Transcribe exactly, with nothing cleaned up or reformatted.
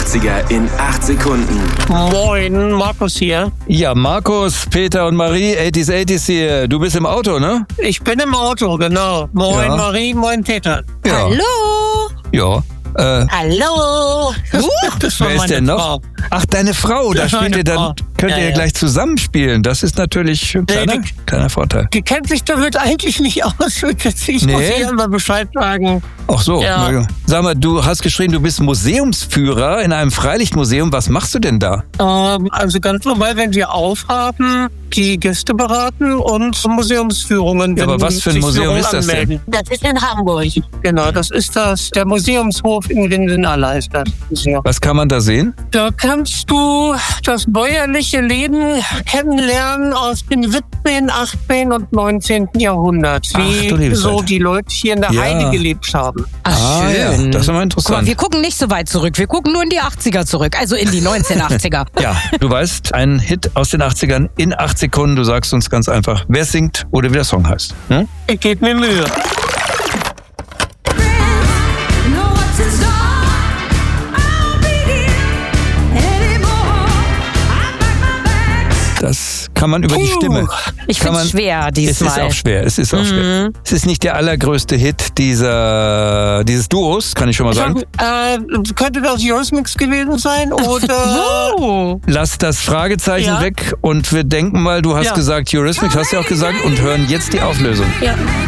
achtziger in acht Sekunden. Moin, Markus hier. Ja, Markus, Peter und Marie, achtziger achtziger hier. Du bist im Auto, ne? Ich bin im Auto, genau. Moin, Ja. Marie, moin, Peter. Ja. Hallo. Ja. Äh, Hallo. Das war wer ist meine denn noch? Frau. Ach, deine Frau. Da Das war spielt ihr meine Frau. dann, könnt Ja, ihr ja. gleich zusammenspielen. Das ist natürlich ein kleiner, die- kleiner Vorteil. Die kennt sich damit eigentlich nicht aus. Ich Nee. muss ihr immer Bescheid sagen. Ach so. Ja. na ja. Sag mal, du hast geschrieben, du bist Museumsführer in einem Freilichtmuseum. Was machst du denn da? Ähm, also ganz normal, wenn wir aufhaben, die Gäste beraten und Museumsführungen. Ja, wenn aber was für ein sich Museum Führungen ist das denn? anmelden. Das ist in Hamburg. Genau, das ist das, der Museumshof in Winsenala ist das Museum. Was kann man da sehen? Da kannst du das bäuerliche Leben kennenlernen aus dem siebzehnten, achtzehnten und neunzehnten Jahrhundert. Ach, du Wie liebe so Zeit. die Leute hier in der Ja. Heide gelebt haben. Ach, Ah, ja, schön. das ist immer Guck mal, interessant. wir gucken nicht so weit zurück. Wir gucken nur in die achtziger zurück. Also in die neunzehnhundertachtziger. Ja, du weißt, ein Hit aus den achtzigern in acht Sekunden. Du sagst uns ganz einfach, wer singt oder wie der Song heißt. Hm? Ich gebe mir Mühe. Das kann man über die Puh. Stimme. Ich Kann finde es man- schwer Es diesmal. ist auch schwer. Es ist auch schwer. Es ist nicht der allergrößte Hit dieser, dieses Duos, kann ich schon mal sagen. Äh, könnte das Eurismix gewesen sein? Oder. Oh. Lass das Fragezeichen Ja. weg und wir denken mal, du hast Ja. gesagt Eurismix, hast du ja auch gesagt, und hören jetzt die Auflösung. Ja.